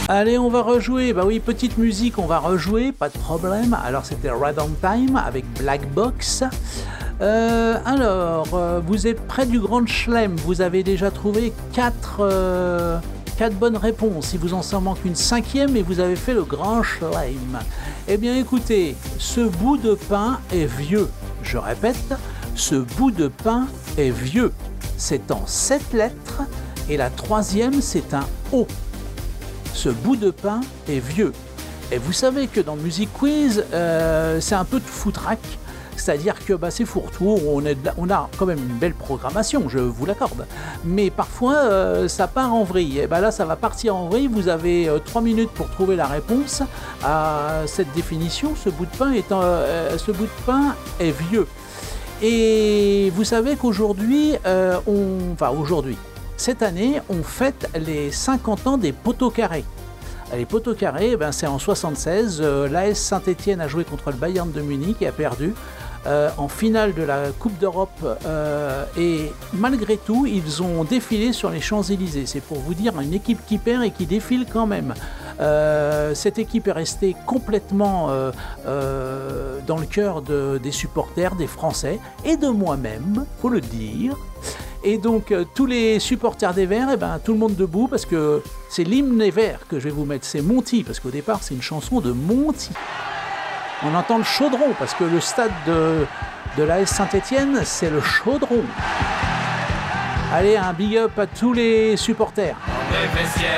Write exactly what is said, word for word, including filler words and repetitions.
Allez, on va rejouer. Bah oui, petite musique, on va rejouer, pas de problème. Alors, c'était Red on Time avec Black Box. Euh, alors, euh, vous êtes près du Grand Chelem. Vous avez déjà trouvé quatre euh, bonnes réponses. Il vous en manque une cinquième et vous avez fait le Grand Chelem. Eh bien, écoutez, ce bout de pain est vieux. Je répète, ce bout de pain est vieux. C'est en sept lettres et la troisième, c'est un O. Ce bout de pain est vieux. Et vous savez que dans Music Quiz, euh, c'est un peu de foutraque. C'est-à-dire que bah, c'est fourre-tout, on, est de la, on a quand même une belle programmation, je vous l'accorde. Mais parfois, euh, ça part en vrille. Et bah là, ça va partir en vrille. Vous avez euh, trois minutes pour trouver la réponse à cette définition. Ce bout de pain est, euh, ce bout de pain est vieux. Et vous savez qu'aujourd'hui, euh, on, enfin aujourd'hui, cette année, on fête les cinquante ans des poteaux carrés. Les poteaux carrés, ben, c'est en soixante-seize, euh, l'A S Saint-Étienne a joué contre le Bayern de Munich et a perdu euh, en finale de la Coupe d'Europe. Euh, et malgré tout, ils ont défilé sur les Champs-Élysées. C'est pour vous dire, une équipe qui perd et qui défile quand même. Euh, cette équipe est restée complètement euh, euh, dans le cœur de, des supporters, des Français et de moi-même, faut le dire. Et donc, euh, tous les supporters des Verts, eh ben, tout le monde debout, parce que c'est l'hymne des Verts que je vais vous mettre. C'est Monty, parce qu'au départ, c'est une chanson de Monty. On entend le chaudron, parce que le stade de, de l'A S Saint-Étienne, c'est le chaudron. Allez, un big up à tous les supporters.